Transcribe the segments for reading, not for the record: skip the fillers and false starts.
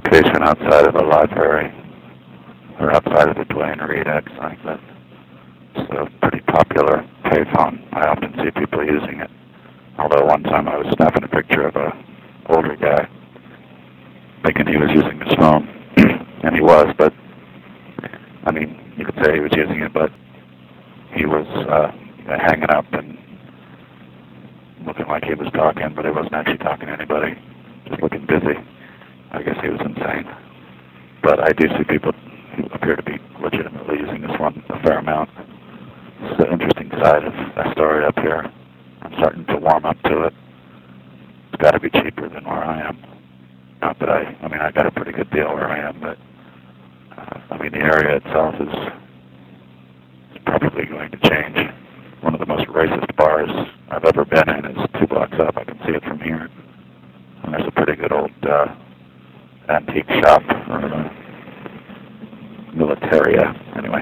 location outside of the library, or outside of the Duane Reade exit. It's a pretty popular payphone. I often see people using it. Although one time I was snapping a picture of a older guy, thinking he was using his phone, and he was, but, I mean, you could say he was using it, but he was hanging up and looking like he was talking, but he wasn't actually talking to anybody, just looking busy. I guess he was insane. But I do see people who appear to be legitimately using this one a fair amount. It's the interesting side of that story up here. I'm starting to warm up to it. It's got to be cheaper than where I am. Not that I mean, I got a pretty good deal where I am, but I mean, the area itself is probably going to change. One of the most racist bars I've ever been in is 2 blocks up. I can see it from here. And there's a pretty good old antique shop, or militaria, anyway.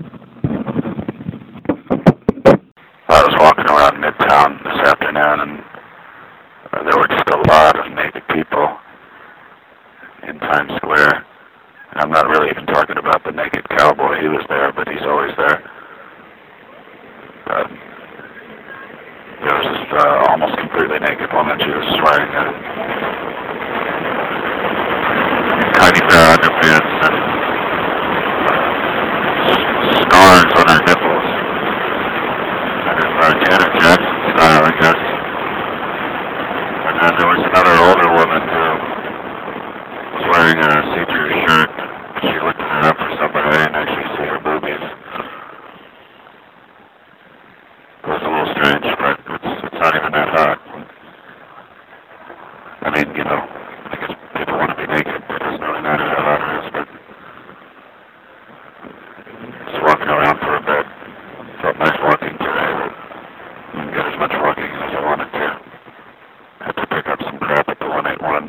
I was walking around Midtown this afternoon, and there were just a lot of naked people in Times Square. And I'm not really even talking about the naked cowboy. He was there, but he's always there. There was this almost completely naked woman. She was wearing tiny pair of underpants and scars on her nipples. Janet Jackson style, I guess. And then there was another older woman who was wearing a see-through shirt. She lifted it up for somebody. I didn't actually see her boobies. It was a little strange, but it's not even that hot. I mean, you know, I guess people want to be naked. It doesn't really matter how hot it is, but just walking around for a bit. Felt nice walking today, but didn't get as much walking as I wanted to. Had to pick up some crap at the 181.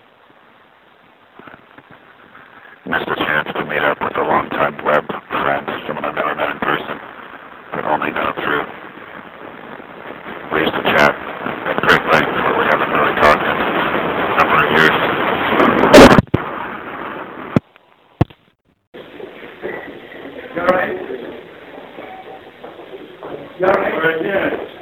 Missed a chance to meet up with a longtime web friend, someone I've never met in person, but only know through. We used to chat at great length, but we haven't really talked in a number of years. You all right? You all right?